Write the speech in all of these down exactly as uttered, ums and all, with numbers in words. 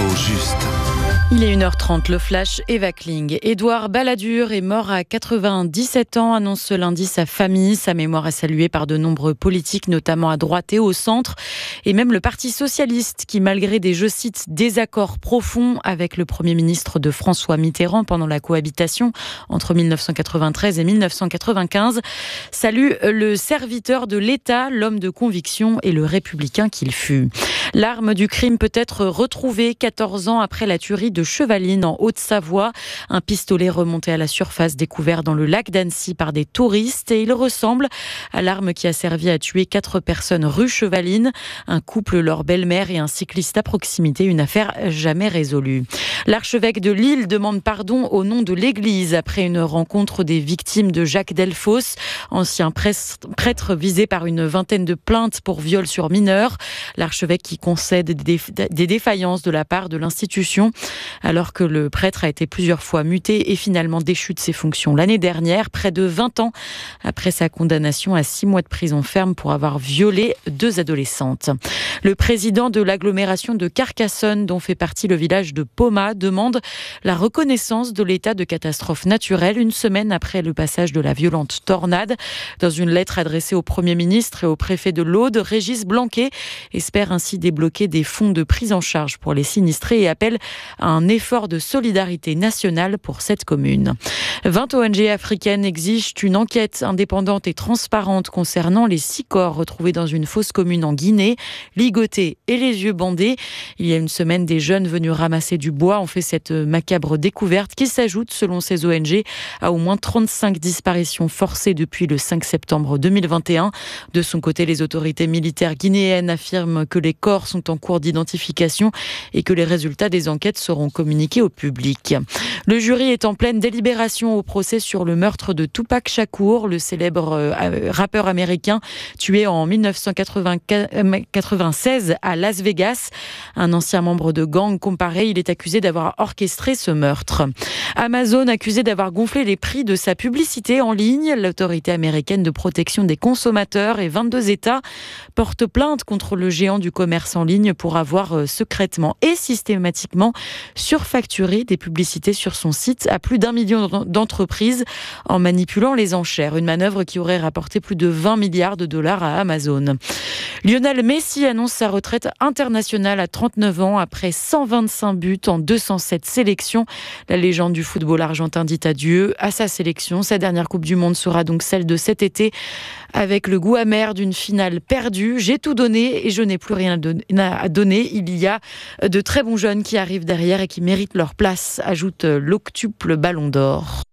L'info juste. Il est une heure trente, le flash Eva Kling. Édouard Balladur est mort à quatre-vingt-dix-sept ans, annonce ce lundi sa famille. Sa mémoire est saluée par de nombreux politiques, notamment à droite et au centre. Et même le Parti socialiste qui, malgré des, je cite, désaccords profonds avec le Premier ministre de François Mitterrand pendant la cohabitation entre mille neuf cent quatre-vingt-treize et mille neuf cent quatre-vingt-quinze, salue le serviteur de l'État, l'homme de conviction et le républicain qu'il fut. L'arme du crime peut être retrouvée quatorze ans après la tuerie de Chevaline en Haute-Savoie. Un pistolet remonté à la surface découvert dans le lac d'Annecy par des touristes et il ressemble à l'arme qui a servi à tuer quatre personnes rue Chevaline. Un couple, leur belle-mère et un cycliste à proximité. Une affaire jamais résolue. L'archevêque de Lille demande pardon au nom de l'Église après une rencontre des victimes de Jacques Delfosse, ancien prêtre visé par une vingtaine de plaintes pour viol sur mineurs. L'archevêque qui concède des défaillances de la part de l'institution, alors que le prêtre a été plusieurs fois muté et finalement déchu de ses fonctions l'année dernière, près de vingt ans après sa condamnation à six mois de prison ferme pour avoir violé deux adolescentes. Le président de l'agglomération de Carcassonne, dont fait partie le village de Poma, demande la reconnaissance de l'état de catastrophe naturelle une semaine après le passage de la violente tornade. Dans une lettre adressée au Premier ministre et au préfet de l'Aude, Régis Blanquet espère ainsi débloquer des fonds de prise en charge pour les sinistrés et appelle à un effort de solidarité nationale pour cette commune. vingt O N G africaines exigent une enquête indépendante et transparente concernant les six corps retrouvés dans une fosse commune en Guinée, ligotés et les yeux bandés. Il y a une semaine, des jeunes venus ramasser du bois ont fait cette macabre découverte qui s'ajoute, selon ces O N G, à au moins trente-cinq disparitions forcées depuis le cinq septembre deux mille vingt et un. De son côté, les autorités militaires guinéennes affirment que les corps sont en cours d'identification et que les résultats des enquêtes seront communiqués au public. Le jury est en pleine délibération au procès sur le meurtre de Tupac Shakur, le célèbre euh, rappeur américain tué en mille neuf cent quatre-vingt-seize à Las Vegas. Un ancien membre de gang comparé, il est accusé d'avoir orchestré ce meurtre. Amazon accusé d'avoir gonflé les prix de sa publicité en ligne. L'autorité américaine de protection des consommateurs et vingt-deux États portent plainte contre le géant du commerce en ligne pour avoir euh, secrètement et systématiquement surfacturé des publicités sur son site à plus d'un million d'entreprises en manipulant les enchères. Une manœuvre qui aurait rapporté plus de vingt milliards de dollars à Amazon. Lionel Messi annonce sa retraite internationale à trente-neuf ans après cent vingt-cinq buts en deux cent sept sélections. La légende du football argentin dit adieu à sa sélection. Sa dernière Coupe du Monde sera donc celle de cet été avec le goût amer d'une finale perdue. J'ai tout donné et je n'ai plus rien à donner. Il y a de très bons jeunes qui arrivent derrière et qui méritent leur place, ajoute l'octuple Ballon d'Or.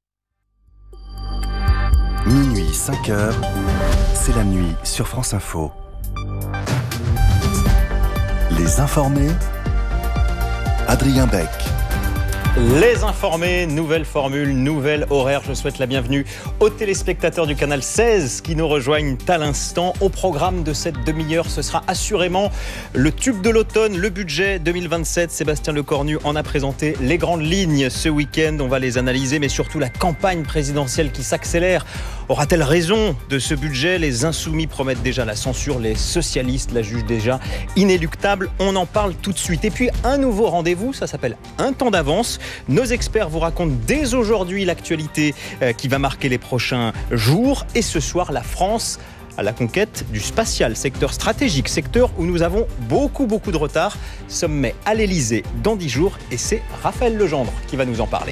Minuit, cinq heures, c'est la nuit sur France Info. Les informés, Adrien Beck. Les informés, nouvelle formule, nouvel horaire. Je souhaite la bienvenue aux téléspectateurs du canal seize qui nous rejoignent à l'instant. Au programme de cette demi-heure, ce sera assurément le tube de l'automne, le budget deux mille vingt-sept. Sébastien Lecornu en a présenté les grandes lignes ce week-end. On va les analyser, mais surtout la campagne présidentielle qui s'accélère. Aura-t-elle raison de ce budget ? Les insoumis promettent déjà la censure, les socialistes la jugent déjà inéluctable. On en parle tout de suite. Et puis un nouveau rendez-vous, ça s'appelle Un temps d'avance. Nos experts vous racontent dès aujourd'hui l'actualité qui va marquer les prochains jours. Et ce soir, la France à la conquête du spatial, secteur stratégique, secteur où nous avons beaucoup, beaucoup de retard. Sommet à l'Elysée dans dix jours et c'est Raphaël Legendre qui va nous en parler.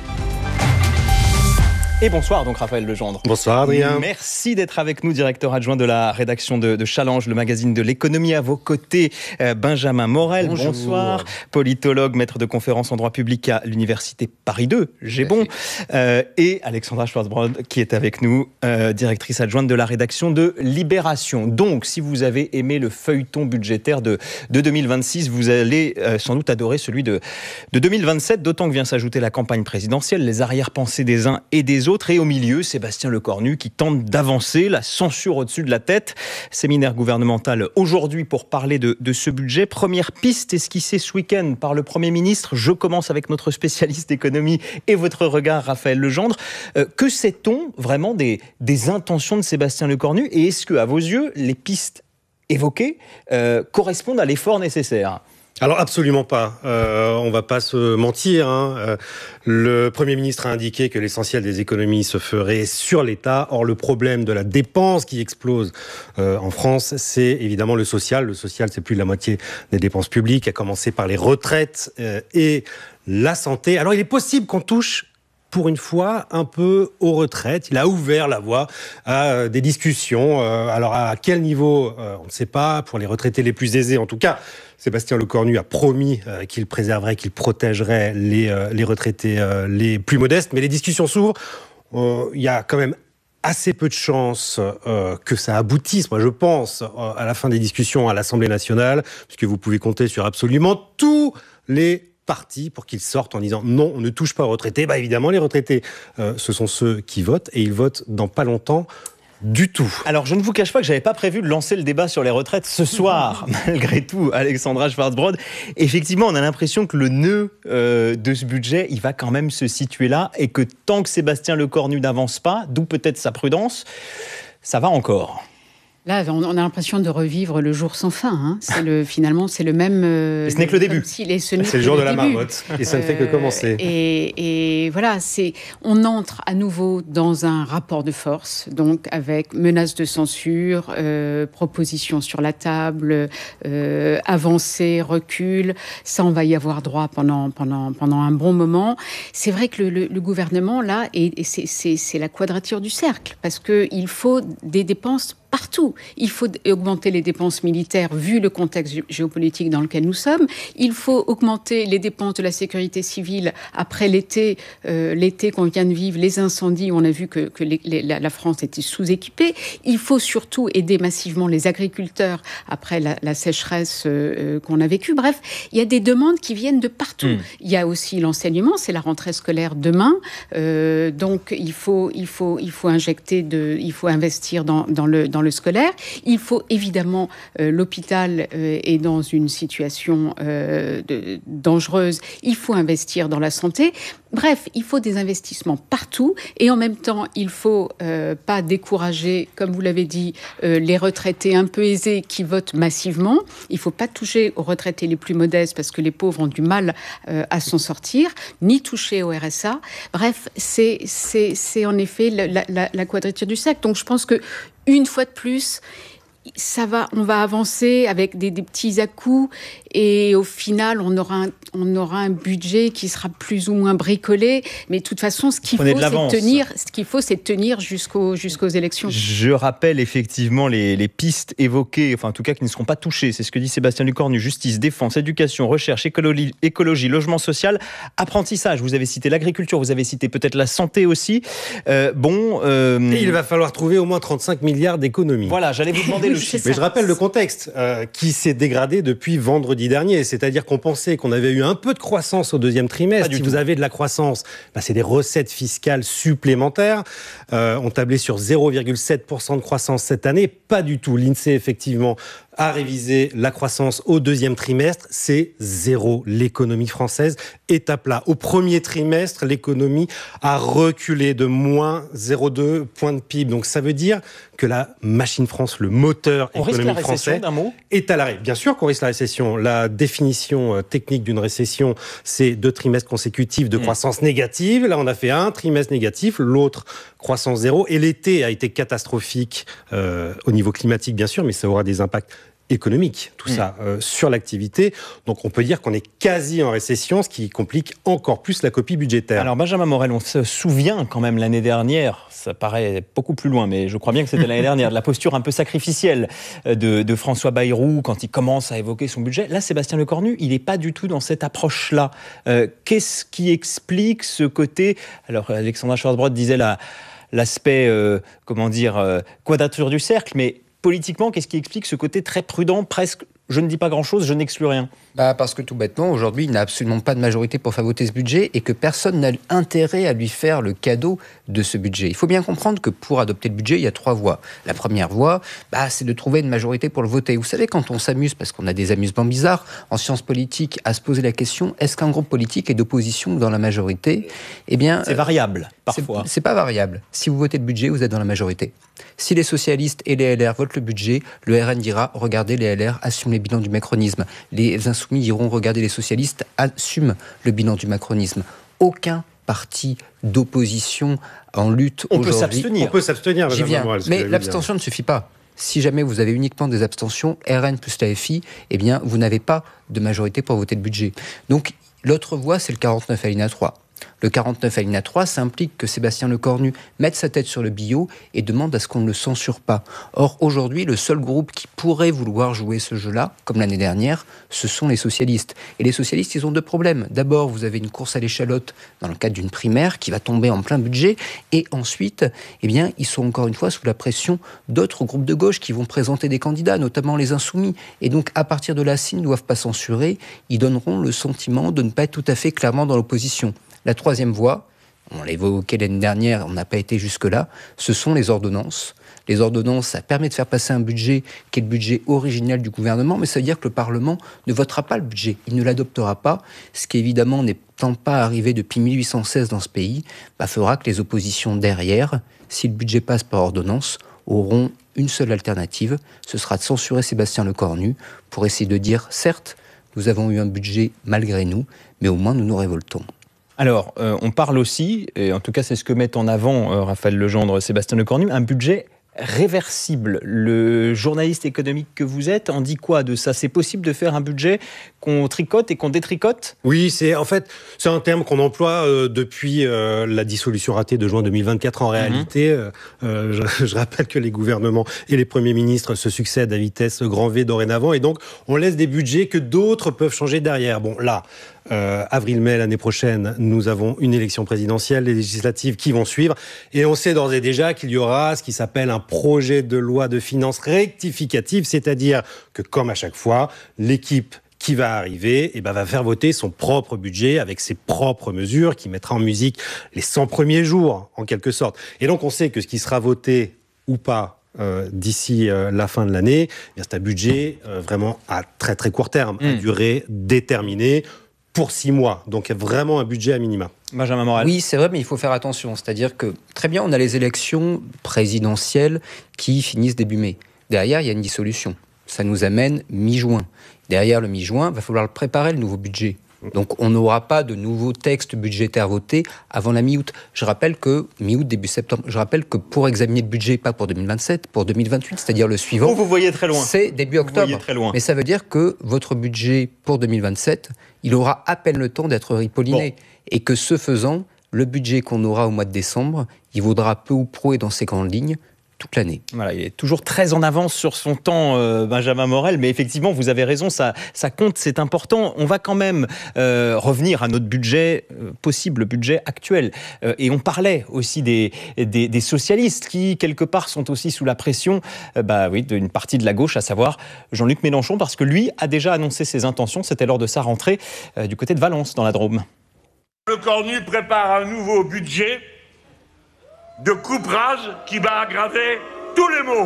Et bonsoir donc Raphaël Legendre. Bonsoir Adrien. Merci d'être avec nous, directeur adjoint de la rédaction de, de Challenge, le magazine de l'économie. À vos côtés, euh, Benjamin Morel. Bonjour. Bonsoir. Politologue, maître de conférences en droit public à l'université Paris deux, j'ai bon. Euh, et Alexandra Schwarzbrod qui est avec nous, euh, directrice adjointe de la rédaction de Libération. Donc, si vous avez aimé le feuilleton budgétaire de, de deux mille vingt-six, vous allez euh, sans doute adorer celui de, de deux mille vingt-sept, d'autant que vient s'ajouter la campagne présidentielle, les arrière-pensées des uns et des autres. Et au milieu, Sébastien Lecornu qui tente d'avancer, la censure au-dessus de la tête. Séminaire gouvernemental aujourd'hui pour parler de, de ce budget. Première piste esquissée ce week-end par le Premier ministre. Je commence avec notre spécialiste économie et votre regard, Raphaël Legendre. Euh, que sait-on vraiment des, des intentions de Sébastien Lecornu ? Et est-ce que, à vos yeux, les pistes évoquées euh, correspondent à l'effort nécessaire ? Alors absolument pas. Euh, on va pas se mentir. Hein. Euh, le Premier ministre a indiqué que l'essentiel des économies se ferait sur l'État. Or, le problème de la dépense qui explose euh, en France, c'est évidemment le social. Le social, c'est plus de la moitié des dépenses publiques, à commencer par les retraites euh, et la santé. Alors, il est possible qu'on touche pour une fois, un peu aux retraites. Il a ouvert la voie à des discussions. Alors, à quel niveau, on ne sait pas. Pour les retraités les plus aisés, en tout cas, Sébastien Lecornu a promis qu'il préserverait, qu'il protégerait les, les retraités les plus modestes. Mais les discussions s'ouvrent. Il y a quand même assez peu de chances euh, que ça aboutisse, moi je pense, euh, à la fin des discussions à l'Assemblée nationale, puisque vous pouvez compter sur absolument tous les partis pour qu'ils sortent en disant non, on ne touche pas aux retraités. Bah évidemment, les retraités, euh, ce sont ceux qui votent, et ils votent dans pas longtemps du tout. Alors, je ne vous cache pas que j'avais pas prévu de lancer le débat sur les retraites ce soir, malgré tout, Alexandra Schwarzbrod. Effectivement, on a l'impression que le nœud euh, de ce budget, il va quand même se situer là, et que tant que Sébastien Lecornu n'avance pas, d'où peut-être sa prudence, ça va encore. Là, on a l'impression de revivre le jour sans fin. Hein. C'est le, finalement, c'est le même... Euh, et ce n'est que le début. Si les, c'est le jour de la marmotte. Et ça ne fait que commencer. Et, et voilà, c'est, on entre à nouveau dans un rapport de force, donc avec menaces de censure, euh, propositions sur la table, euh, avancées, recul. Ça, on va y avoir droit pendant, pendant, pendant un bon moment. C'est vrai que le, le, le gouvernement, là, et, et c'est, c'est, c'est la quadrature du cercle, parce qu'il faut des dépenses partout. Il faut augmenter les dépenses militaires vu le contexte géopolitique dans lequel nous sommes. Il faut augmenter les dépenses de la sécurité civile après l'été, euh, l'été qu'on vient de vivre, les incendies, on a vu que, que les, les, la France était sous-équipée. Il faut surtout aider massivement les agriculteurs après la, la sécheresse euh, qu'on a vécue. Bref, il y a des demandes qui viennent de partout. Mmh. Il y a aussi l'enseignement, c'est la rentrée scolaire demain. Euh, donc, il faut, il faut, il faut injecter, de, il faut investir dans, dans le dans le scolaire. Il faut évidemment, euh, l'hôpital euh, est dans une situation euh, de, dangereuse, il faut investir dans la santé. Bref, il faut des investissements partout et en même temps, il ne faut euh, pas décourager, comme vous l'avez dit, euh, les retraités un peu aisés qui votent massivement. Il ne faut pas toucher aux retraités les plus modestes parce que les pauvres ont du mal euh, à s'en sortir, ni toucher au R S A. Bref, c'est, c'est, c'est en effet la, la, la quadrature du cercle. Donc je pense que une fois de plus, ça va, on va avancer avec des, des petits à-coups et au final, on aura, un, on aura un budget qui sera plus ou moins bricolé. Mais de toute façon, ce qu'il faut, c'est tenir, ce qu'il faut, c'est tenir jusqu'aux, jusqu'aux élections. Je rappelle effectivement les, les pistes évoquées, enfin en tout cas qui ne seront pas touchées. C'est ce que dit Sébastien Lecornu. Justice, défense, éducation, recherche, écologie, écologie, logement social, apprentissage. Vous avez cité l'agriculture, vous avez cité peut-être la santé aussi. Euh, bon, euh... Et il va falloir trouver au moins trente-cinq milliards d'économies. Voilà, j'allais vous demander le chiffre. Mais je rappelle le contexte euh, qui s'est dégradé depuis vendredi dernier. C'est-à-dire qu'on pensait qu'on avait eu un peu de croissance au deuxième trimestre. Si tout. Vous avez de la croissance, bah, c'est des recettes fiscales supplémentaires. Euh, on tablait sur zéro virgule sept pour cent de croissance cette année. Pas du tout. L'INSEE, effectivement, a révisé la croissance au deuxième trimestre. C'est zéro. L'économie française est à plat. Au premier trimestre, l'économie a reculé de moins zéro virgule deux points de P I B. Donc ça veut dire que la machine France, le moteur on économique français, d'un mot est à l'arrêt. Bien sûr qu'on risque la récession. La définition technique d'une récession, c'est deux trimestres consécutifs de mmh. croissance négative. Là, on a fait un trimestre négatif, l'autre croissance zéro. Et l'été a été catastrophique euh, au niveau climatique, bien sûr, mais ça aura des impacts économique, tout mmh. ça, euh, sur l'activité. Donc on peut dire qu'on est quasi en récession, ce qui complique encore plus la copie budgétaire. Alors Benjamin Morel, on se souvient quand même l'année dernière, ça paraît beaucoup plus loin, mais je crois bien que c'était l'année dernière, de la posture un peu sacrificielle de, de François Bayrou quand il commence à évoquer son budget. Là, Sébastien Lecornu, il n'est pas du tout dans cette approche-là. Euh, qu'est-ce qui explique ce côté... Alors Alexandra Schwarzbrod disait la, l'aspect, euh, comment dire, euh, quadrature du cercle, mais politiquement, qu'est-ce qui explique ce côté très prudent, presque je ne dis pas grand-chose, je n'exclus rien? Bah parce que tout bêtement, aujourd'hui, il n'a absolument pas de majorité pour faire voter ce budget et que personne n'a intérêt à lui faire le cadeau de ce budget. Il faut bien comprendre que pour adopter le budget, il y a trois voies. La première voie, bah, c'est de trouver une majorité pour le voter. Vous savez, quand on s'amuse, parce qu'on a des amusements bizarres, en sciences politiques, à se poser la question, est-ce qu'un groupe politique est d'opposition ou dans la majorité? Eh bien, c'est variable. parfois. C'est, c'est pas variable. Si vous votez le budget, vous êtes dans la majorité. Si les socialistes et les L R votent le budget, le R N dira « Regardez, les L R assument les bilans du macronisme ». Les insoumis diront « Regardez, les socialistes assument le bilan du macronisme ». Aucun parti d'opposition en lutte On aujourd'hui... peut s'abstenir. On peut s'abstenir, J'y viens. Morel, Mais l'abstention ne suffit pas. Si jamais vous avez uniquement des abstentions, R N plus la F I, eh bien, vous n'avez pas de majorité pour voter le budget. Donc, l'autre voie, c'est le quarante-neuf alinéa trois. Le quarante-neuf alinéa trois, ça implique que Sébastien Lecornu mette sa tête sur le billot et demande à ce qu'on ne le censure pas. Or, aujourd'hui, le seul groupe qui pourrait vouloir jouer ce jeu-là, comme l'année dernière, ce sont les socialistes. Et les socialistes, ils ont deux problèmes. D'abord, vous avez une course à l'échalote dans le cadre d'une primaire qui va tomber en plein budget. Et ensuite, eh bien, ils sont encore une fois sous la pression d'autres groupes de gauche qui vont présenter des candidats, notamment les insoumis. Et donc, à partir de là, s'ils ne doivent pas censurer, ils donneront le sentiment de ne pas être tout à fait clairement dans l'opposition. La troisième voie, on l'a évoqué l'année dernière, on n'a pas été jusque-là, ce sont les ordonnances. Les ordonnances, ça permet de faire passer un budget qui est le budget original du gouvernement, mais ça veut dire que le Parlement ne votera pas le budget, il ne l'adoptera pas, ce qui évidemment n'étant pas arrivé depuis mille huit cent seize dans ce pays, bah, fera que les oppositions derrière, si le budget passe par ordonnance, auront une seule alternative, ce sera de censurer Sébastien Lecornu pour essayer de dire, certes, nous avons eu un budget malgré nous, mais au moins nous nous révoltons. Alors, euh, on parle aussi, et en tout cas c'est ce que met en avant euh, Raphaël Legendre, Sébastien Lecornu, un budget réversible. Le journaliste économique que vous êtes en dit quoi de ça ? C'est possible de faire un budget qu'on tricote et qu'on détricote ? Oui, c'est en fait c'est un terme qu'on emploie euh, depuis euh, la dissolution ratée de juin deux mille vingt-quatre. En réalité, mmh. euh, je, je rappelle que les gouvernements et les premiers ministres se succèdent à vitesse grand V dorénavant, et donc on laisse des budgets que d'autres peuvent changer derrière. Bon, là, euh, avril-mai l'année prochaine, nous avons une élection présidentielle, les législatives qui vont suivre, et on sait d'ores et déjà qu'il y aura ce qui s'appelle un projet de loi de finances rectificative, c'est-à-dire que, comme à chaque fois, l'équipe qui va arriver, eh ben, va faire voter son propre budget avec ses propres mesures, qui mettra en musique les cent premiers jours, en quelque sorte. Et donc, on sait que ce qui sera voté ou pas euh, d'ici euh, la fin de l'année, eh bien, c'est un budget euh, vraiment à très très court terme, mmh. à durée déterminée, pour six mois. Donc, vraiment un budget à minima. Benjamin Morel. Oui, c'est vrai, mais il faut faire attention. C'est-à-dire que, très bien, on a les élections présidentielles qui finissent début mai. Derrière, il y a une dissolution. Ça nous amène mi-juin. Derrière le mi-juin, il va falloir le préparer, le nouveau budget. Donc, on n'aura pas de nouveaux textes budgétaires votés avant la mi-août. Je rappelle que, mi-août, début septembre, je rappelle que pour examiner le budget, pas pour deux mille vingt-sept, pour deux mille vingt-huit, c'est-à-dire le suivant... Oh, vous voyez très loin. C'est début octobre. Vous voyez très loin. Mais ça veut dire que votre budget pour deux mille vingt-sept, il aura à peine le temps d'être ripolliné. Bon. Et que ce faisant, le budget qu'on aura au mois de décembre, il vaudra peu ou prou et dans ses grandes lignes toute l'année. Voilà, il est toujours très en avance sur son temps, euh, Benjamin Morel, mais effectivement, vous avez raison, ça, ça compte, c'est important. On va quand même euh, revenir à notre budget euh, possible, budget actuel. Euh, et on parlait aussi des, des, des socialistes qui, quelque part, sont aussi sous la pression euh, bah, oui, d'une partie de la gauche, à savoir Jean-Luc Mélenchon, parce que lui a déjà annoncé ses intentions, c'était lors de sa rentrée euh, du côté de Valence, dans la Drôme. Lecornu prépare un nouveau budget de couperage qui va aggraver tous les maux.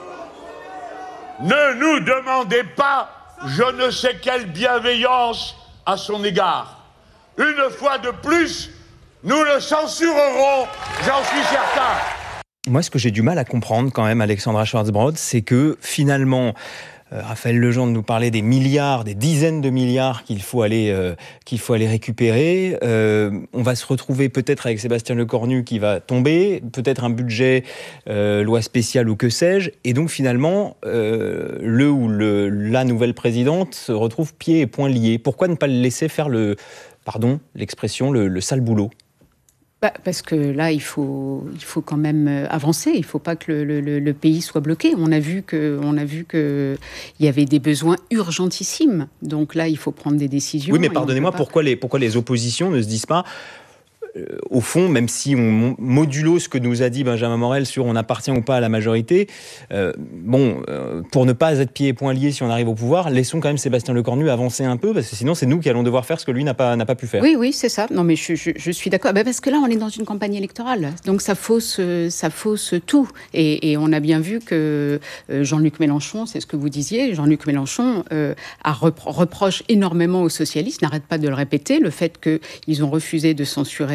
Ne nous demandez pas je ne sais quelle bienveillance à son égard. Une fois de plus, nous le censurerons, j'en suis certain. Moi, ce que j'ai du mal à comprendre quand même, Alexandra Schwarzbrod, c'est que finalement... Euh, Raphaël Legendre nous parlait des milliards, des dizaines de milliards qu'il faut aller, euh, qu'il faut aller récupérer. Euh, on va se retrouver peut-être avec Sébastien Lecornu qui va tomber, peut-être un budget euh, loi spéciale ou que sais-je. Et donc finalement, euh, le ou le, la nouvelle présidente se retrouve pieds et poings liés. Pourquoi ne pas le laisser faire le, pardon, l'expression, le, le sale boulot ? Bah, parce que là, il faut, il faut quand même avancer. Il ne faut pas que le, le, le pays soit bloqué. On a vu que, on a vu que il y avait des besoins urgentissimes. Donc là, il faut prendre des décisions. Oui, mais pardonnez-moi, pas... pourquoi les, pourquoi les oppositions ne se disent pas... Euh, au fond, même si on modulo ce que nous a dit Benjamin Morel sur on appartient ou pas à la majorité, euh, bon, euh, pour ne pas être pieds et poings liés si on arrive au pouvoir, laissons quand même Sébastien Lecornu avancer un peu, parce que sinon c'est nous qui allons devoir faire ce que lui n'a pas, n'a pas pu faire. Oui, oui, c'est ça. Non, mais je, je, je suis d'accord. Ben parce que là, on est dans une campagne électorale, donc ça fausse, ça fausse tout. Et, et on a bien vu que Jean-Luc Mélenchon, c'est ce que vous disiez, Jean-Luc Mélenchon euh, a repro- reproche énormément aux socialistes, n'arrête pas de le répéter, le fait qu'ils ont refusé de censurer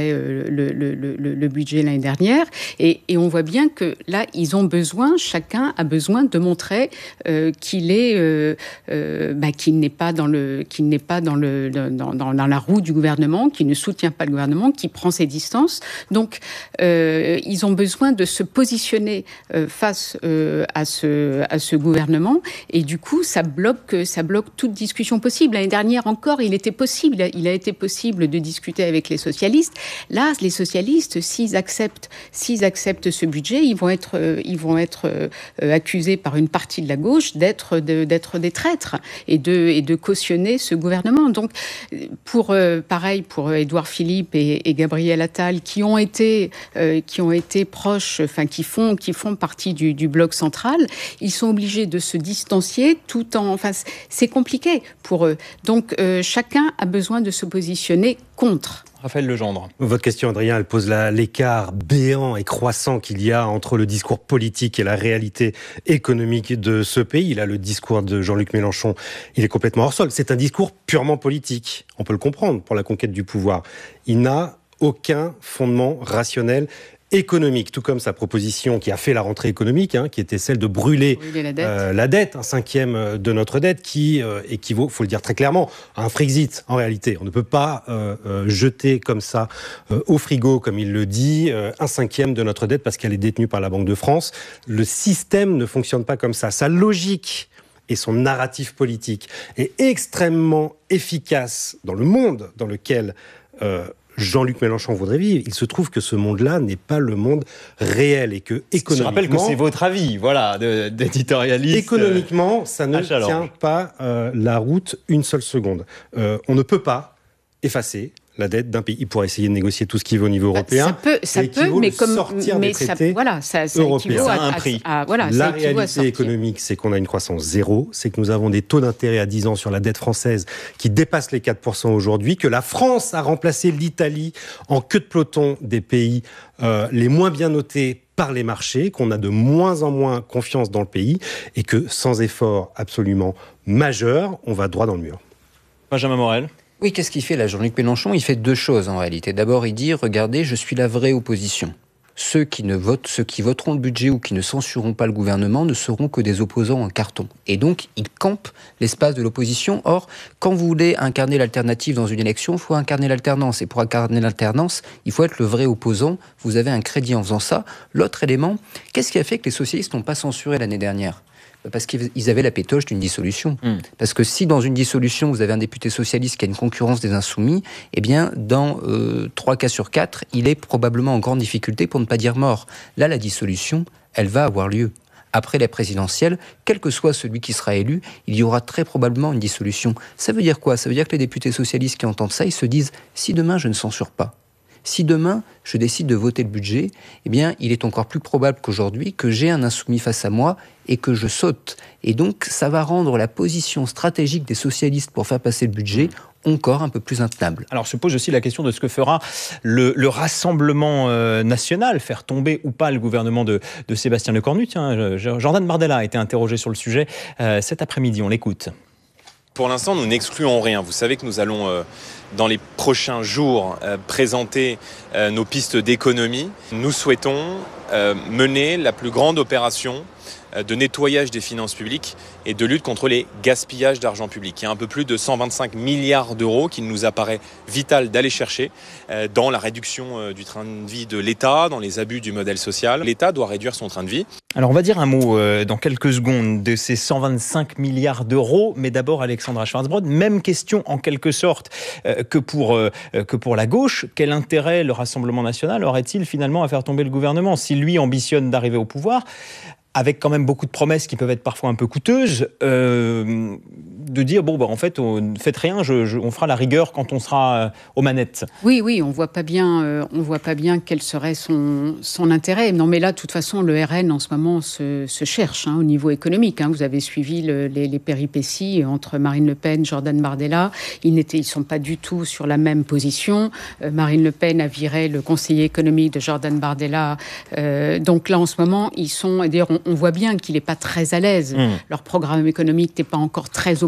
votaient euh, le, le, le, le budget l'année dernière. Et, et on voit bien que là, ils ont besoin, chacun a besoin de montrer euh, qu'il est, euh, euh, bah, qu'il n'est pas dans le, qu'il n'est pas dans le, dans, dans, dans la roue du gouvernement, qu'il ne soutient pas le gouvernement, qu'il prend ses distances. Donc, euh, ils ont besoin de se positionner euh, face euh, à ce, à ce gouvernement. Et du coup, ça bloque, ça bloque toute discussion possible. L'année dernière encore, il était possible, il a été possible de discuter avec les socialistes. Là, les socialistes, s'ils acceptent, s'ils acceptent ce budget, ils vont être, euh, ils vont être euh, accusés par une partie de la gauche d'être, de, d'être des traîtres et de, et de cautionner ce gouvernement. Donc, pour euh, pareil pour Édouard Philippe et, et Gabriel Attal, qui ont été, euh, qui ont été proches, enfin qui font, qui font partie du, du bloc central, ils sont obligés de se distancier tout en, enfin, c'est compliqué pour eux. Donc, euh, chacun a besoin de se positionner contre. Raphaël Legendre. Votre question, Adrien, elle pose la, l'écart béant et croissant qu'il y a entre le discours politique et la réalité économique de ce pays. Là, le discours de Jean-Luc Mélenchon, il est complètement hors sol. C'est un discours purement politique. On peut le comprendre pour la conquête du pouvoir. Il n'a aucun fondement rationnel économique, tout comme sa proposition qui a fait la rentrée économique, hein, qui était celle de brûler, brûler la, dette. Euh, la dette, un cinquième de notre dette, qui euh, équivaut, il faut le dire très clairement, à un Frexit en réalité. On ne peut pas euh, euh, jeter comme ça euh, au frigo, comme il le dit, euh, un cinquième de notre dette parce qu'elle est détenue par la Banque de France. Le système ne fonctionne pas comme ça. Sa logique et son narratif politique est extrêmement efficace dans le monde dans lequel euh, Jean-Luc Mélenchon voudrait vivre. Il se trouve que ce monde-là n'est pas le monde réel et que économiquement... Je rappelle que c'est votre avis, voilà, de, d'éditorialiste. Économiquement, ça ne tient Challenge. pas euh, la route une seule seconde. Euh, on ne peut pas effacer la dette d'un pays. Il pourrait essayer de négocier tout ce qu'il veut au niveau européen. Ça peut, ça peut mais comme sortir mais des traités ça, voilà, ça, ça européens. Ça a un prix. À, à, voilà, la réalité économique, c'est qu'on a une croissance zéro, c'est que nous avons des taux d'intérêt à dix ans sur la dette française qui dépassent les quatre pour cent aujourd'hui, que la France a remplacé l'Italie en queue de peloton des pays euh, les moins bien notés par les marchés, qu'on a de moins en moins confiance dans le pays et que sans effort absolument majeur, on va droit dans le mur. Benjamin Morel. Oui, qu'est-ce qu'il fait là, Jean-Luc Mélenchon ? Il fait deux choses en réalité. D'abord, il dit, regardez, je suis la vraie opposition. Ceux qui ne votent, ceux qui voteront le budget ou qui ne censureront pas le gouvernement ne seront que des opposants en carton. Et donc, il campe l'espace de l'opposition. Or, quand vous voulez incarner l'alternative dans une élection, il faut incarner l'alternance. Et pour incarner l'alternance, il faut être le vrai opposant. Vous avez un crédit en faisant ça. L'autre élément, qu'est-ce qui a fait que les socialistes n'ont pas censuré l'année dernière ? Parce qu'ils avaient la pétoche d'une dissolution. Mmh. Parce que si dans une dissolution, vous avez un député socialiste qui a une concurrence des insoumis, eh bien, dans euh, trois cas sur quatre, il est probablement en grande difficulté, pour ne pas dire mort. Là, la dissolution, elle va avoir lieu. Après la présidentielle, quel que soit celui qui sera élu, il y aura très probablement une dissolution. Ça veut dire quoi ? Ça veut dire que les députés socialistes qui entendent ça, ils se disent « si demain je ne censure pas », si demain, je décide de voter le budget, eh bien, il est encore plus probable qu'aujourd'hui que j'ai un insoumis face à moi et que je saute. Et donc, ça va rendre la position stratégique des socialistes pour faire passer le budget encore un peu plus intenable. Alors, se pose aussi la question de ce que fera le, le Rassemblement euh, national, faire tomber ou pas le gouvernement de, de Sébastien Lecornu. Tiens, Jordan Bardella a été interrogé sur le sujet euh, cet après-midi. On l'écoute. Pour l'instant, nous n'excluons rien. Vous savez que nous allons, euh, dans les prochains jours, euh, présenter euh, nos pistes d'économie. Nous souhaitons euh, mener la plus grande opération euh, de nettoyage des finances publiques et de lutte contre les gaspillages d'argent public. Il y a un peu plus de cent vingt-cinq milliards d'euros qu'il nous apparaît vital d'aller chercher euh, dans la réduction euh, du train de vie de l'État, dans les abus du modèle social. L'État doit réduire son train de vie. Alors on va dire un mot euh, dans quelques secondes de ces cent vingt-cinq milliards d'euros, mais d'abord Alexandra Schwarzbrod, même question en quelque sorte euh, que, pour, euh, que pour la gauche. Quel intérêt le Rassemblement national aurait-il finalement à faire tomber le gouvernement si lui ambitionne d'arriver au pouvoir ? Avec quand même beaucoup de promesses qui peuvent être parfois un peu coûteuses, euh, de dire, bon, bah, en fait, on, faites rien, je, je, on fera la rigueur quand on sera euh, aux manettes. Oui, oui, on voit pas bien, euh, on voit pas bien quel serait son, son intérêt. Non, mais là, de toute façon, le R N, en ce moment, se, se cherche hein, au niveau économique. Hein. Vous avez suivi le, les, les péripéties entre Marine Le Pen, Jordan Bardella. Ils ne sont pas du tout sur la même position. Euh, Marine Le Pen a viré le conseiller économique de Jordan Bardella. Euh, donc là, en ce moment, ils sont... Et d'ailleurs, on, on voit bien qu'il n'est pas très à l'aise. Mmh. Leur programme économique n'est pas encore très au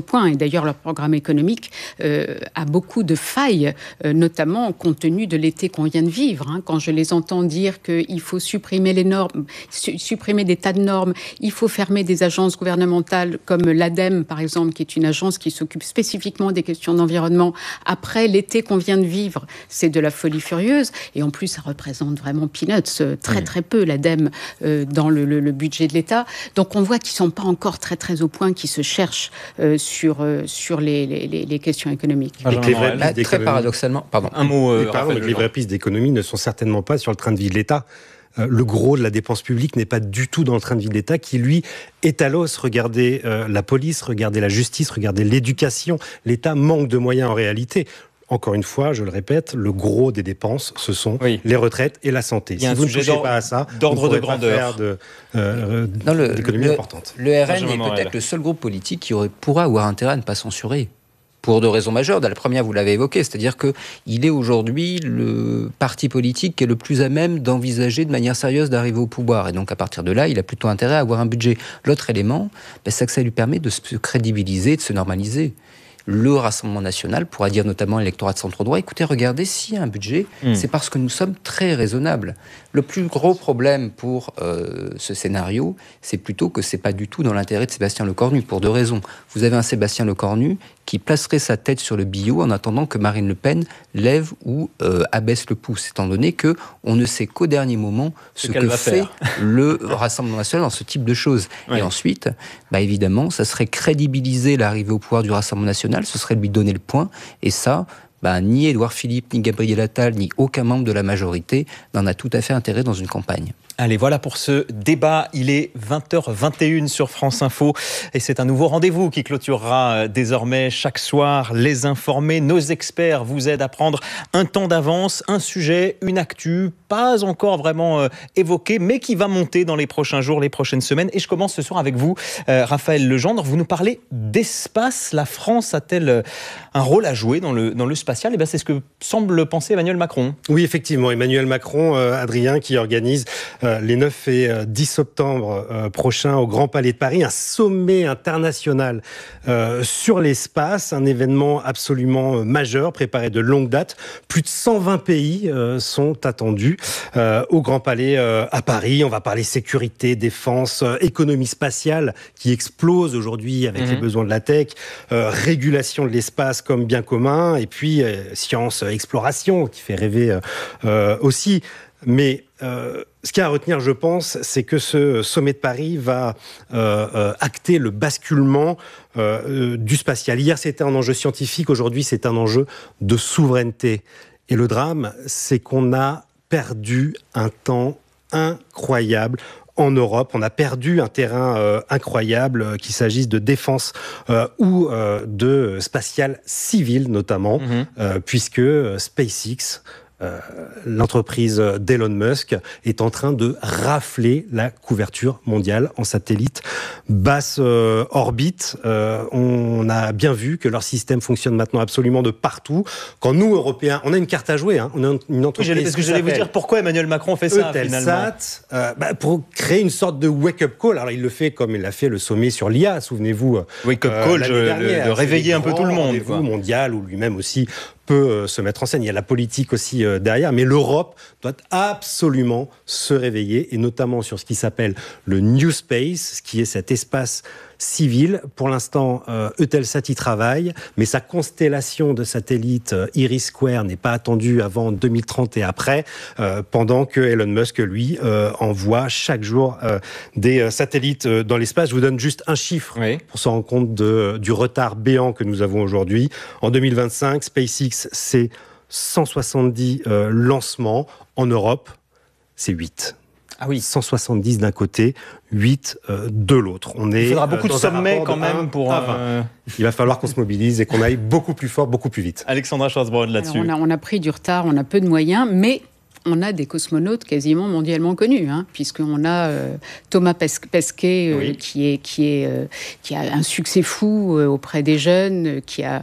point. Et d'ailleurs, leur programme économique euh, a beaucoup de failles, euh, notamment compte tenu de l'été qu'on vient de vivre. Hein. Quand je les entends dire qu'il faut supprimer les normes, su- supprimer des tas de normes, il faut fermer des agences gouvernementales comme l'ADEME, par exemple, qui est une agence qui s'occupe spécifiquement des questions d'environnement. Après l'été qu'on vient de vivre, c'est de la folie furieuse. Et en plus, ça représente vraiment peanuts, très très peu, l'ADEME, euh, dans le, le, le budget de l'État. Donc on voit qu'ils ne sont pas encore très très au point, qu'ils se cherchent euh, sur, euh, sur les, les, les questions économiques. Et que les vraies Là, pistes très d'économie- paradoxalement, pardon. Un mot, euh, Et pardon, Raphaël les vraies pistes d'économie ne sont certainement pas sur le train de vie de l'État. Euh, le gros de la dépense publique n'est pas du tout dans le train de vie de l'État, qui lui est à l'os. Regardez euh, la police, regardez la justice, regardez l'éducation. L'État manque de moyens en réalité. Encore une fois, je le répète, le gros des dépenses, ce sont Oui. les retraites et la santé. Il y a Si un vous ne sujet touchez d'ordre- pas à ça, d'ordre vous ne de pourrez pas grandeur. faire de, euh, Non, le- d'économie le- importante. Le R N Benjamin est Morel. peut-être le seul groupe politique qui aurait, pourra avoir intérêt à ne pas censurer. Pour deux raisons majeures. La première, vous l'avez évoqué, c'est-à-dire qu'il est aujourd'hui le parti politique qui est le plus à même d'envisager de manière sérieuse d'arriver au pouvoir. Et donc, à partir de là, il a plutôt intérêt à avoir un budget. L'autre élément, ben, c'est que ça lui permet de se crédibiliser, de se normaliser. Le Rassemblement national pourra dire notamment à l'électorat de centre-droit, écoutez, regardez, s'il y a un budget, mmh. c'est parce que nous sommes très raisonnables. Le plus gros problème pour euh, ce scénario, c'est plutôt que c'est pas du tout dans l'intérêt de Sébastien Lecornu, pour deux raisons. Vous avez un Sébastien Lecornu qui placerait sa tête sur le billot en attendant que Marine Le Pen lève ou euh, abaisse le pouce, étant donné que on ne sait qu'au dernier moment ce, ce que fait faire. le Rassemblement national dans ce type de choses. Ouais. Et ensuite, bah évidemment, ça serait crédibiliser l'arrivée au pouvoir du Rassemblement national, ce serait lui donner le point, et ça, bah, ni Édouard Philippe, ni Gabriel Attal, ni aucun membre de la majorité n'en a tout à fait intérêt dans une campagne. Allez, voilà pour ce débat. Il est vingt heures vingt et une sur France Info et c'est un nouveau rendez-vous qui clôturera désormais chaque soir les informés. Nos experts vous aident à prendre un temps d'avance, un sujet, une actu, pas encore vraiment euh, évoqué, mais qui va monter dans les prochains jours, les prochaines semaines. Et je commence ce soir avec vous, euh, Raphaël Legendre. Vous nous parlez d'espace. La France a-t-elle un rôle à jouer dans le, dans le spatial ? Et bien, c'est ce que semble penser Emmanuel Macron. Oui, effectivement. Emmanuel Macron, euh, Adrien, qui organise euh, les neuf et dix septembre euh, prochains au Grand Palais de Paris, un sommet international euh, sur l'espace, un événement absolument majeur, préparé de longue date. Plus de cent vingt pays euh, sont attendus euh, au Grand Palais euh, à Paris. On va parler sécurité, défense, euh, économie spatiale qui explose aujourd'hui avec mmh. les besoins de la tech, euh, régulation de l'espace comme bien commun, et puis euh, science, exploration qui fait rêver euh, euh, aussi. Mais euh, ce qu'il y a à retenir, je pense, c'est que ce sommet de Paris va euh, euh, acter le basculement euh, du spatial. Hier, c'était un enjeu scientifique. Aujourd'hui, c'est un enjeu de souveraineté. Et le drame, c'est qu'on a perdu un temps incroyable en Europe. On a perdu un terrain euh, incroyable, euh, qu'il s'agisse de défense euh, ou euh, de spatial civil, notamment, mmh. euh, puisque SpaceX... Euh, l'entreprise d'Elon Musk est en train de rafler la couverture mondiale en satellite basse euh, orbite. Euh, on a bien vu que leur système fonctionne maintenant absolument de partout. Quand nous, Européens, on a une carte à jouer, hein, on a une entreprise. Oui, parce que j'allais vous dire pourquoi Emmanuel Macron fait ça finalement. Euh, bah, pour créer une sorte de wake-up call. Alors il le fait comme il l'a fait le sommet sur l'I A, souvenez-vous. Wake-up euh, call, je, de, de réveiller un peu tout le monde. Quoi. Mondial où lui-même aussi peut se mettre en scène. Il y a la politique aussi euh, derrière, mais l'Europe doit absolument se réveiller, et notamment sur ce qui s'appelle le New Space, ce qui est cet espace civil. Pour l'instant, euh, Eutelsat y travaille, mais sa constellation de satellites euh, Iris Square n'est pas attendue avant deux mille trente et après, euh, pendant que Elon Musk, lui, euh, envoie chaque jour euh, des euh, satellites euh, dans l'espace. Je vous donne juste un chiffre oui. pour se rendre compte de, du retard béant que nous avons aujourd'hui. En deux mille vingt-cinq, SpaceX, c'est cent soixante-dix euh, lancements. En Europe, c'est huit. Ah oui. cent soixante-dix d'un côté, huit euh, de l'autre. On est, Il faudra beaucoup euh, de sommets quand même un pour... Euh... Il va falloir qu'on se mobilise et qu'on aille beaucoup plus fort, beaucoup plus vite. Alexandra Schwarzbrod là-dessus. Alors on, a, on a pris du retard, on a peu de moyens, mais... on a des cosmonautes quasiment mondialement connus, hein, puisqu'on a euh, Thomas Pes- Pesquet, euh, oui. qui, est, qui, est, euh, qui a un succès fou euh, auprès des jeunes, euh, qui, a,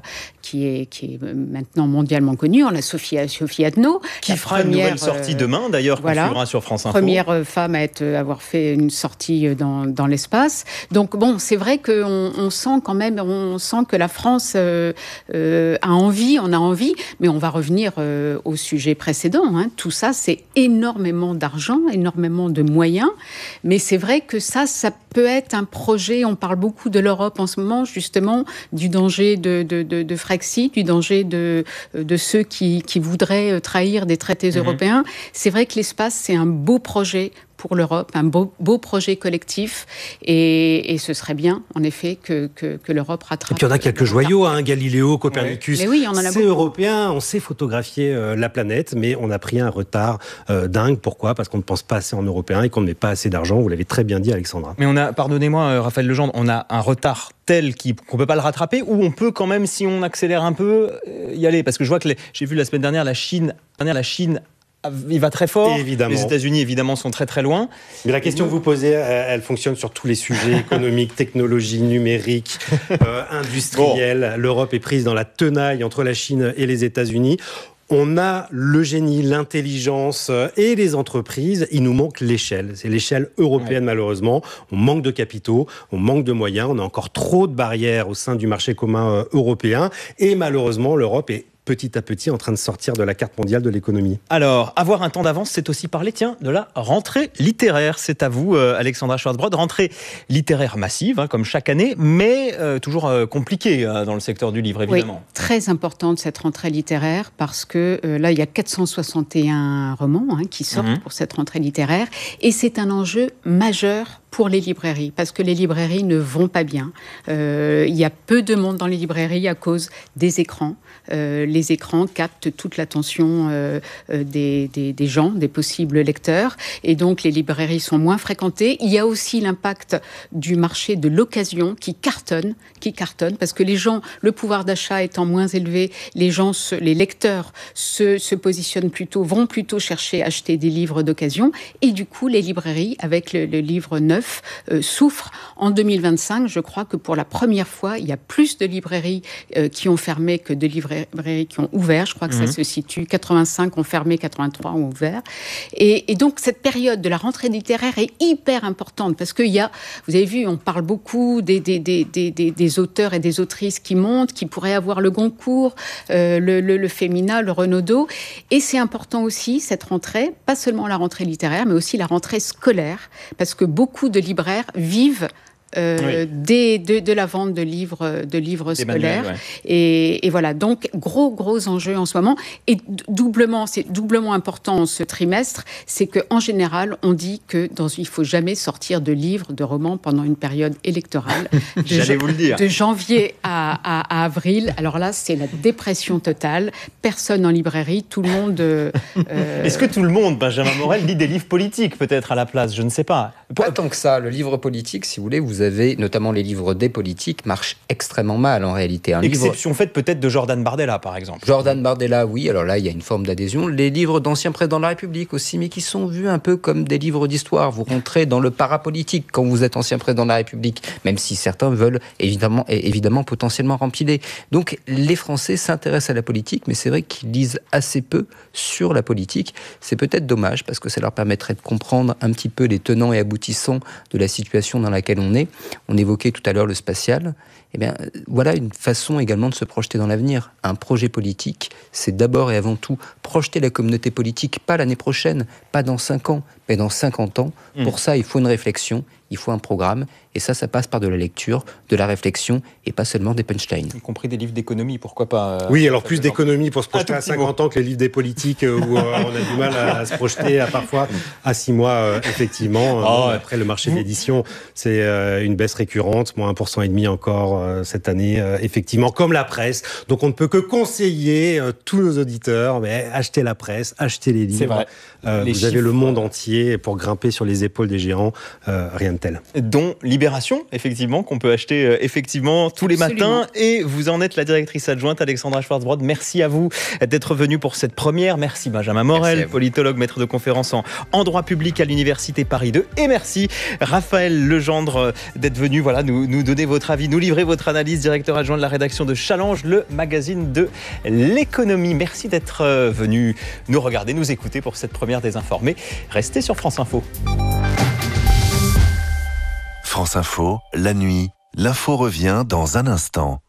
qui est, qui est maintenant mondialement connue. On a Sophie, Sophie Adno. Qui fera une nouvelle sortie euh, demain, d'ailleurs, voilà, qu'on suivra sur France Info. Première femme à être, avoir fait une sortie dans, dans l'espace. Donc bon, c'est vrai qu'on on sent quand même, on sent que la France euh, euh, a envie, on a envie, mais on va revenir euh, au sujet précédent. Hein. Tout ça, c'est énormément d'argent, énormément de moyens, mais c'est vrai que ça, ça peut être un projet. On parle beaucoup de l'Europe en ce moment, justement, du danger de, de, de, de Frexit, du danger de, de ceux qui, qui voudraient trahir des traités mmh. européens. C'est vrai que l'espace, c'est un beau projet pour l'Europe, un beau, beau projet collectif, et, et ce serait bien, en effet, que, que, que l'Europe rattrape. Et puis on a quelques joyaux, hein, Galiléo, Copernicus, mais oui, on en a c'est beaucoup. Européen, on sait photographier euh, la planète, mais on a pris un retard euh, dingue. Pourquoi ? Parce qu'on ne pense pas assez en européen et qu'on ne met pas assez d'argent, vous l'avez très bien dit, Alexandra. Mais on a, pardonnez-moi, Raphaël Legendre, on a un retard tel qu'on ne peut pas le rattraper, ou on peut quand même, si on accélère un peu, y aller. Parce que je vois que les, j'ai vu la semaine dernière, la Chine, la Chine il va très fort. Évidemment. Les États-Unis, évidemment, sont très très loin. Mais la question que vous posez, elle fonctionne sur tous les sujets économiques, technologie, numérique, euh, industriel. Bon. L'Europe est prise dans la tenaille entre la Chine et les États-Unis. On a le génie, l'intelligence et les entreprises. Il nous manque l'échelle. C'est l'échelle européenne, ouais. malheureusement. On manque de capitaux, on manque de moyens. On a encore trop de barrières au sein du marché commun européen. Et malheureusement, l'Europe est petit à petit en train de sortir de la carte mondiale de l'économie. Alors, avoir un temps d'avance, c'est aussi parler, tiens, de la rentrée littéraire. C'est à vous, euh, Alexandra Schwarzbrod. Rentrée littéraire massive, hein, comme chaque année, mais euh, toujours euh, compliquée euh, dans le secteur du livre, évidemment. Oui, très importante cette rentrée littéraire, parce que euh, là, il y a quatre cent soixante et un romans hein, qui sortent mmh. pour cette rentrée littéraire, et c'est un enjeu majeur pour les librairies, parce que les librairies ne vont pas bien. Euh, il y a peu de monde dans les librairies à cause des écrans. Euh, les écrans captent toute l'attention euh, des, des, des gens, des possibles lecteurs, et donc les librairies sont moins fréquentées. Il y a aussi l'impact du marché de l'occasion qui cartonne, qui cartonne, parce que les gens, le pouvoir d'achat étant moins élevé, les gens, se, les lecteurs se, se positionnent plutôt, vont plutôt chercher à acheter des livres d'occasion, et du coup les librairies, avec le, le livre neuf, Euh, souffre. En deux mille vingt-cinq, je crois que pour la première fois, il y a plus de librairies euh, qui ont fermé que de librairies qui ont ouvert. Je crois que mmh. ça se situe. quatre-vingt-cinq ont fermé, quatre-vingt-trois ont ouvert. Et, et donc, cette période de la rentrée littéraire est hyper importante parce qu'il y a, vous avez vu, on parle beaucoup des, des, des, des, des, des auteurs et des autrices qui montent, qui pourraient avoir le Goncourt, euh, le, le, le Femina, le Renaudot. Et c'est important aussi, cette rentrée, pas seulement la rentrée littéraire, mais aussi la rentrée scolaire, parce que beaucoup de libraires vivent Euh, oui. des, de, de la vente de livres, de livres scolaires. Ouais. Et, et voilà, donc gros, gros enjeu en ce moment. Et doublement, c'est doublement important ce trimestre, c'est qu'en général, on dit que dans, il ne faut jamais sortir de livres, de romans pendant une période électorale. J'allais vous le dire. De janvier à, à, à avril. Alors là, c'est la dépression totale. Personne en librairie, tout le monde... Euh, Est-ce que tout le monde, Benjamin Morel, lit des livres politiques peut-être à la place ? Je ne sais pas. Pas tant que ça. Le livre politique, si vous voulez, vous Vous avez, notamment les livres des politiques, marchent extrêmement mal en réalité. Un Exception livre... faite peut-être de Jordan Bardella, par exemple. Jordan Bardella, oui, alors là, il y a une forme d'adhésion. Les livres d'anciens présidents de la République aussi, mais qui sont vus un peu comme des livres d'histoire. Vous rentrez dans le parapolitique quand vous êtes ancien président de la République, même si certains veulent évidemment, évidemment potentiellement rempiler. Donc, les Français s'intéressent à la politique, mais c'est vrai qu'ils lisent assez peu sur la politique. C'est peut-être dommage, parce que ça leur permettrait de comprendre un petit peu les tenants et aboutissants de la situation dans laquelle on est. On évoquait tout à l'heure le spatial. Eh bien, voilà une façon également de se projeter dans l'avenir. Un projet politique, c'est d'abord et avant tout projeter la communauté politique, pas l'année prochaine, pas dans cinq ans, mais dans cinquante ans. Mmh. Pour ça, il faut une réflexion, il faut un programme. Et ça, ça passe par de la lecture, de la réflexion, et pas seulement des punchlines. Y compris des livres d'économie, pourquoi pas euh, Oui, alors plus d'économie pour se projeter à cinquante ans que les livres des politiques, euh, où euh, on a du mal à, à se projeter à parfois à six mois, euh, effectivement. Oh, euh, après, le marché de l'édition, c'est euh, une baisse récurrente, moins un pour cent et demi encore euh, cette année, euh, effectivement, comme la presse. Donc, on ne peut que conseiller euh, tous nos auditeurs, mais achetez la presse, achetez les livres. C'est vrai. Euh, les vous chiffres, avez le monde entier pour grimper sur les épaules des géants, euh, rien de comme tel. Dont Libération, effectivement, qu'on peut acheter euh, effectivement tous les Absolument. matins. Et vous en êtes la directrice adjointe, Alexandra Schwarzbrod. Merci à vous d'être venue pour cette première. Merci Benjamin Morel, Merci politologue, maître de conférence en, en droit public à l'Université Paris deux. Et merci Raphaël Legendre d'être venu voilà, nous, nous donner votre avis, nous livrer votre analyse, directeur adjoint de la rédaction de Challenge, le magazine de l'économie. Merci d'être venu nous regarder, nous écouter pour cette première des Informés. Restez sur France Info. France Info, la nuit, l'info revient dans un instant.